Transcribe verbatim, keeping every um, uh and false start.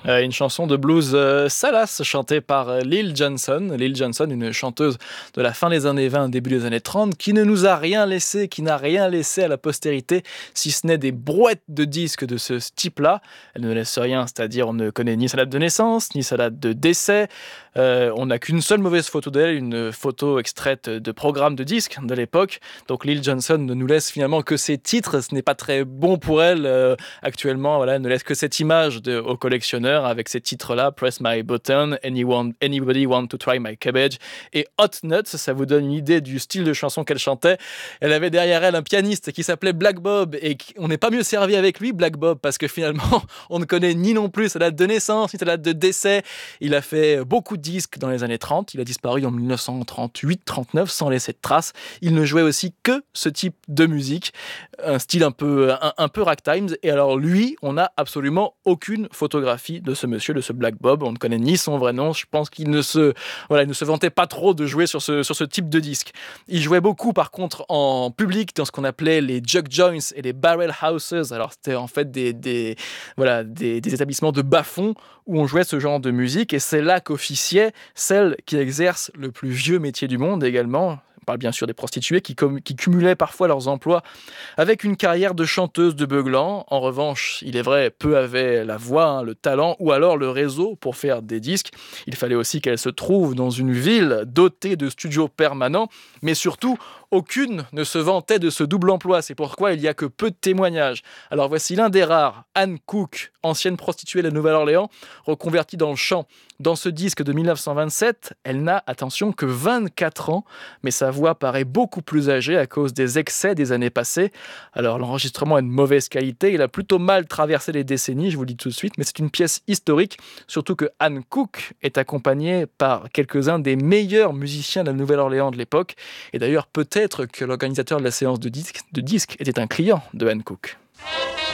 Euh, une chanson de blues euh, salace chantée par euh, Lil Johnson. Lil Johnson, une chanteuse de la fin des années vingt, début des années trente, qui ne nous a rien laissé, qui n'a rien laissé à la postérité, si ce n'est des brouettes de disques de ce type-là. Elle ne laisse rien, c'est-à-dire on ne connaît ni sa date de naissance, ni sa date de décès. Euh, on n'a qu'une seule mauvaise photo d'elle, une photo extraite de programme de disques de l'époque. Donc Lil Johnson ne nous laisse finalement que ses titres. Ce n'est pas très bon pour elle euh, actuellement. Voilà, elle ne laisse que cette image de, au collectionneur avec ces titres-là, Press My Button, Anyone, Anybody Want to Try My Cabbage et Hot Nuts. Ça vous donne une idée du style de chanson qu'elle chantait. Elle avait derrière elle un pianiste qui s'appelait Black Bob et qui, on n'est pas mieux servi avec lui, Black Bob, parce que finalement on ne connaît ni non plus sa date de naissance ni sa date de décès. Il a fait beaucoup de disques dans les années trente. Il a disparu en dix-neuf cent trente-huit trente-neuf sans laisser de traces. Il ne jouait aussi que ce type de musique, un style un peu, un, un peu ragtime. Et alors lui, on n'a absolument aucune photographie de ce monsieur, de ce Black Bob. On ne connaît ni son vrai nom. Je pense qu'il ne se, voilà, il ne se vantait pas trop de jouer sur ce, sur ce type de disque. Il jouait beaucoup, par contre, en public dans ce qu'on appelait les juke joints et les barrel houses. Alors c'était en fait des, des, voilà, des, des établissements de bas-fond où on jouait ce genre de musique. Et c'est là qu'officiait celle qui exerce le plus vieux métier du monde également. On parle bien sûr des prostituées qui, com- qui cumulaient parfois leurs emplois avec une carrière de chanteuse de beuglant. En revanche, il est vrai, peu avaient la voix, hein, le talent ou alors le réseau pour faire des disques. Il fallait aussi qu'elles se trouvent dans une ville dotée de studios permanents, mais surtout, aucune ne se vantait de ce double emploi. C'est pourquoi il n'y a que peu de témoignages. Alors voici l'un des rares, Anne Cook, ancienne prostituée de la Nouvelle-Orléans, reconvertie dans le chant. Dans ce disque de dix-neuf cent vingt-sept, elle n'a, attention, que vingt-quatre ans, mais sa voix paraît beaucoup plus âgée à cause des excès des années passées. Alors l'enregistrement est de mauvaise qualité, il a plutôt mal traversé les décennies, je vous le dis tout de suite, mais c'est une pièce historique, surtout que Anne Cook est accompagnée par quelques-uns des meilleurs musiciens de la Nouvelle-Orléans de l'époque, et d'ailleurs peut-être que l'organisateur de la séance de disques de disque était un client de Anne Cook.